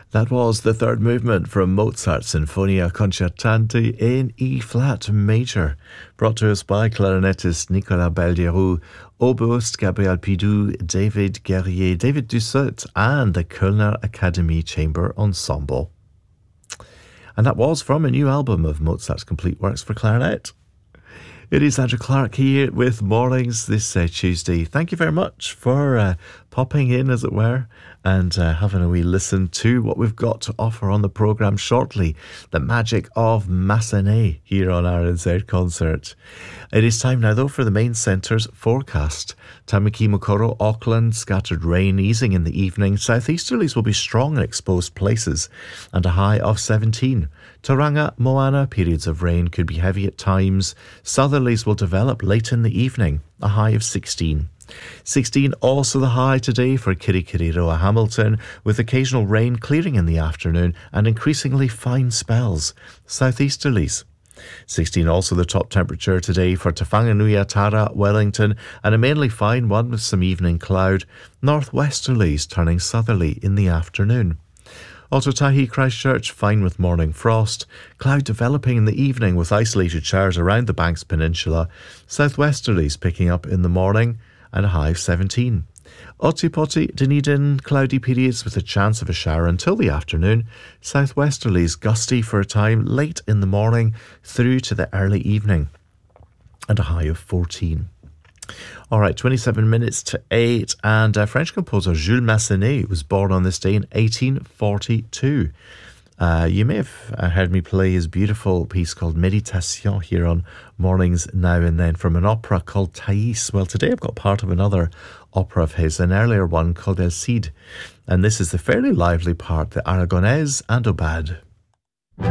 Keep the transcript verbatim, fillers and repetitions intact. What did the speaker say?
That was the third movement from Mozart's Sinfonia Concertante in E-flat major, brought to us by clarinetist Nicolas Belderou, oboist Gabriel Pidou, David Guerrier, David Dussault, and the Kölner Academy Chamber Ensemble. And that was from a new album of Mozart's complete works for clarinet. It is Andrew Clark here with Mornings this uh, Tuesday. Thank you very much for uh, popping in, as it were, and uh, having a wee listen to what we've got to offer on the programme shortly. The magic of Massenet here on R N Z Concert. It is time now, though, for the main centre's forecast. Tamaki Mokoro, Auckland, scattered rain easing in the evening. Southeasterlies will be strong in exposed places and a high of seventeen. Tauranga, Moana, periods of rain could be heavy at times. Southerlies will develop late in the evening, a high of sixteen. sixteen also the high today for Kirikiriroa, Hamilton, with occasional rain clearing in the afternoon and increasingly fine spells. Southeasterlies. sixteen also the top temperature today for Te Whanganui, Tara, Wellington, and a mainly fine one with some evening cloud. Northwesterlies turning southerly in the afternoon. Otautahi, Christchurch, fine with morning frost. Cloud developing in the evening with isolated showers around the Banks Peninsula. Southwesterlies picking up in the morning and a high of seventeen. Otipoti, Dunedin, cloudy periods with a chance of a shower until the afternoon. Southwesterlies gusty for a time late in the morning through to the early evening and a high of fourteen. All right, twenty-seven minutes to eight, and uh, French composer Jules Massenet was born on this day in eighteen forty-two. Uh, you may have uh, heard me play his beautiful piece called Méditation here on Mornings Now and Then from an opera called Thais. Well, today I've got part of another opera of his, an earlier one called El Cid, and this is the fairly lively part, the Aragonese and Aubade.